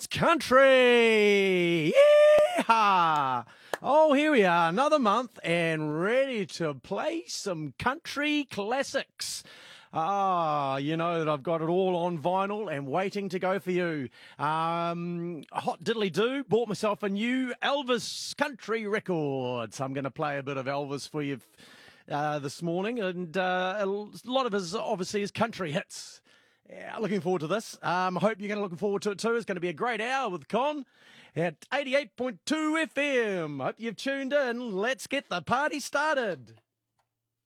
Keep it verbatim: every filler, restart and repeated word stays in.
It's country! Yeehaw! Oh, here we are, another month and ready to play some country classics. Ah, you know that I've got it all on vinyl and waiting to go for you. Um, hot diddly do, bought myself a new Elvis country record. So I'm going to play a bit of Elvis for you uh, this morning. And uh, a lot of his, obviously, his country hits. Yeah, looking forward to this. Um, I hope you're going to looking forward to it too. It's going to be a great hour with Con at eighty-eight point two F M. Hope you've tuned in. Let's get the party started.